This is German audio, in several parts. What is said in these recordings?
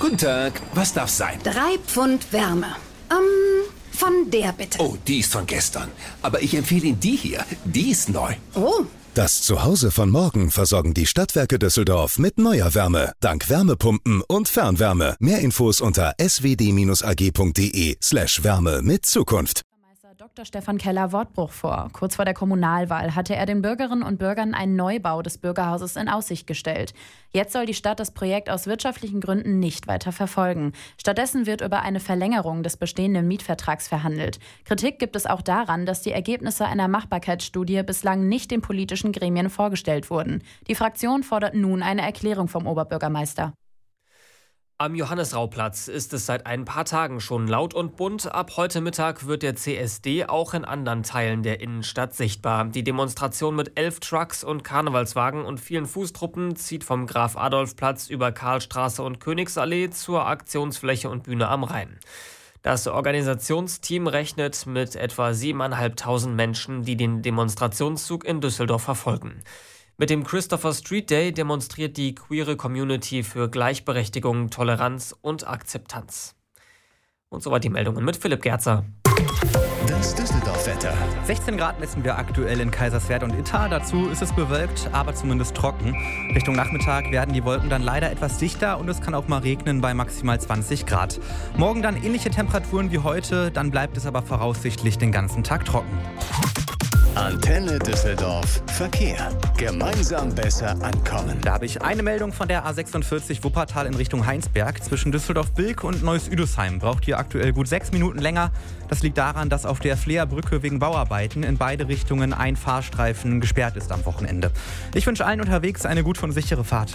Guten Tag, was darf's sein? 3 Pfund Wärme. Von der bitte. Oh, die ist von gestern. Aber ich empfehle Ihnen die hier. Die ist neu. Oh. Das Zuhause von morgen versorgen die Stadtwerke Düsseldorf mit neuer Wärme. Dank Wärmepumpen und Fernwärme. Mehr Infos unter swd-ag.de/Wärme mit Zukunft. Dr. Stefan Keller Wortbruch vor. Kurz vor der Kommunalwahl hatte er den Bürgerinnen und Bürgern einen Neubau des Bürgerhauses in Aussicht gestellt. Jetzt soll die Stadt das Projekt aus wirtschaftlichen Gründen nicht weiter verfolgen. Stattdessen wird über eine Verlängerung des bestehenden Mietvertrags verhandelt. Kritik gibt es auch daran, dass die Ergebnisse einer Machbarkeitsstudie bislang nicht den politischen Gremien vorgestellt wurden. Die Fraktion fordert nun eine Erklärung vom Oberbürgermeister. Am Johannisrauplatz ist es seit ein paar Tagen schon laut und bunt. Ab heute Mittag wird der CSD auch in anderen Teilen der Innenstadt sichtbar. Die Demonstration mit 11 Trucks und Karnevalswagen und vielen Fußtruppen zieht vom Graf-Adolf-Platz über Karlstraße und Königsallee zur Aktionsfläche und Bühne am Rhein. Das Organisationsteam rechnet mit etwa 7.500 Menschen, die den Demonstrationszug in Düsseldorf verfolgen. Mit dem Christopher Street Day demonstriert die queere Community für Gleichberechtigung, Toleranz und Akzeptanz. Und soweit die Meldungen mit Philipp Gerzer. Das Düsseldorf-Wetter. 16 Grad messen wir aktuell in Kaiserswerth und Ittar. Dazu ist es bewölkt, aber zumindest trocken. Richtung Nachmittag werden die Wolken dann leider etwas dichter und es kann auch mal regnen bei maximal 20 Grad. Morgen dann ähnliche Temperaturen wie heute, dann bleibt es aber voraussichtlich den ganzen Tag trocken. Antenne Düsseldorf. Verkehr. Gemeinsam besser ankommen. Da habe ich eine Meldung von der A46 Wuppertal in Richtung Heinsberg. Zwischen Düsseldorf-Bilk und Neuss-Üdesheim braucht ihr aktuell gut 6 Minuten länger. Das liegt daran, dass auf der Fleerbrücke wegen Bauarbeiten in beide Richtungen ein Fahrstreifen gesperrt ist am Wochenende. Ich wünsche allen unterwegs eine gute und sichere Fahrt.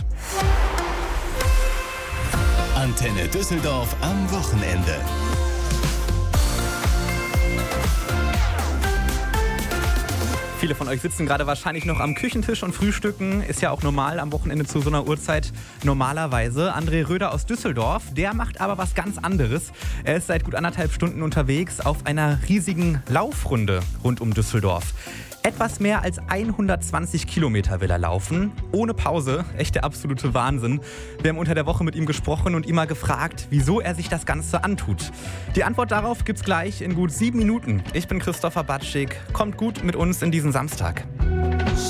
Antenne Düsseldorf am Wochenende. Viele von euch sitzen gerade wahrscheinlich noch am Küchentisch und frühstücken. Ist ja auch normal am Wochenende zu so einer Uhrzeit normalerweise. André Röder aus Düsseldorf, der macht aber was ganz anderes. Er ist seit gut 1,5 Stunden unterwegs auf einer riesigen Laufrunde rund um Düsseldorf. Etwas mehr als 120 Kilometer will er laufen, ohne Pause. Echt der absolute Wahnsinn. Wir haben unter der Woche mit ihm gesprochen und ihn mal gefragt, wieso er sich das Ganze antut. Die Antwort darauf gibt's gleich in gut 7 Minuten. Ich bin Christopher Batschik. Kommt gut mit uns in diesen Samstag.